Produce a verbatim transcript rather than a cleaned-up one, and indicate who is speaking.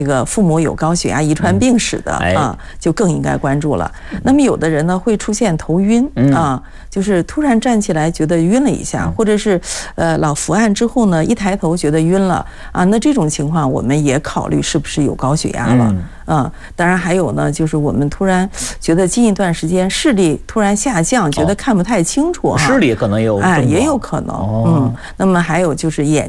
Speaker 1: 这个父母有高血压遗传病史的啊，就更应该关注了。那么有的人呢会出现头晕啊，就是突然站起来觉得晕了一下，或者是呃老伏案之后呢一抬头觉得晕了啊，那这种情况我们也考虑是不是有高血压了。嗯，当然还有呢，就是我们突然觉得近一段时间视力突然下降，觉得看不太清楚哈，
Speaker 2: 视力可能有
Speaker 1: 哎也有可能。嗯，那么还有就是眼。